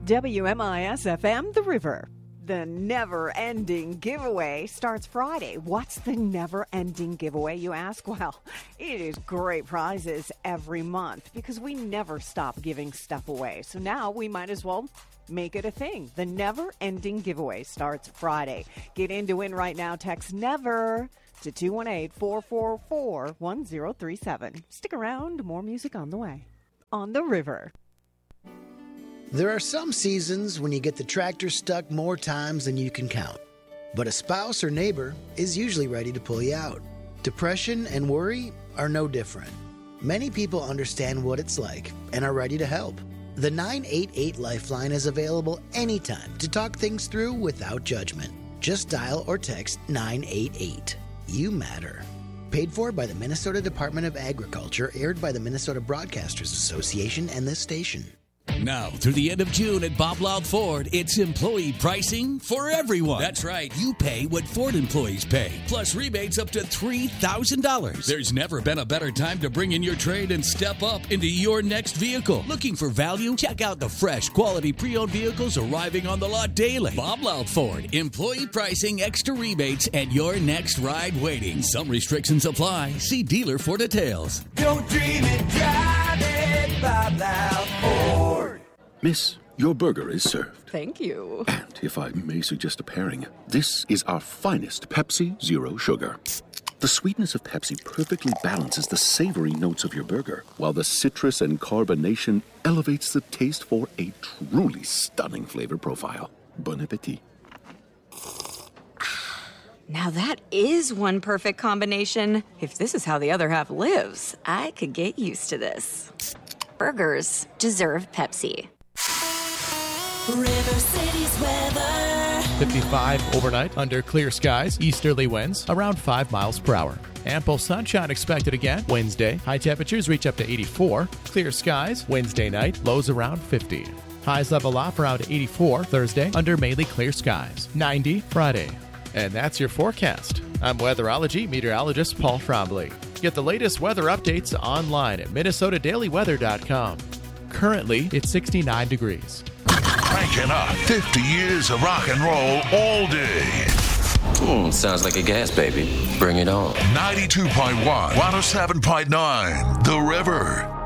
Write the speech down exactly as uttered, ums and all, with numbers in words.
W M I S F M, The River. The never-ending giveaway starts Friday. What's the never-ending giveaway, you ask? Well, it is great prizes every month because we never stop giving stuff away. So now we might as well make it a thing. The never-ending giveaway starts Friday. Get in to win right now. Text NEVER to two one eight, four four four, one zero three seven. Stick around. More music on the way. On The River. There are some seasons when you get the tractor stuck more times than you can count. But a spouse or neighbor is usually ready to pull you out. Depression and worry are no different. Many people understand what it's like and are ready to help. The nine eight eight Lifeline is available anytime to talk things through without judgment. Just dial or text nine eight eight. You matter. Paid for by the Minnesota Department of Agriculture, aired by the Minnesota Broadcasters Association and this station. Now, through the end of June at Bob Loud Ford, it's employee pricing for everyone. That's right. You pay what Ford employees pay, plus rebates up to three thousand dollars. There's never been a better time to bring in your trade and step up into your next vehicle. Looking for value? Check out the fresh, quality pre-owned vehicles arriving on the lot daily. Bob Loud Ford. Employee pricing, extra rebates, and your next ride waiting. Some restrictions apply. See dealer for details. Don't dream it, drive it, Bob Loud Ford. Miss, your burger is served. Thank you. And if I may suggest a pairing, this is our finest Pepsi Zero Sugar. The sweetness of Pepsi perfectly balances the savory notes of your burger, while the citrus and carbonation elevates the taste for a truly stunning flavor profile. Bon appetit. Now that is one perfect combination. If this is how the other half lives, I could get used to this. Burgers deserve Pepsi. River City's weather. fifty-five overnight under clear skies. Easterly winds around five miles per hour. Ample sunshine expected again Wednesday. High temperatures reach up to eighty-four. Clear skies Wednesday night. Lows around fifty. Highs level off around eighty-four Thursday under mainly clear skies. ninety Friday. And that's your forecast. I'm weatherology meteorologist Paul Trombley. Get the latest weather updates online at minnesota daily weather dot com. Currently, it's sixty-nine degrees. Cranking up fifty years of rock and roll all day. Mm, sounds like a gas baby. Bring it on. ninety-two point one, one oh seven point nine, The River.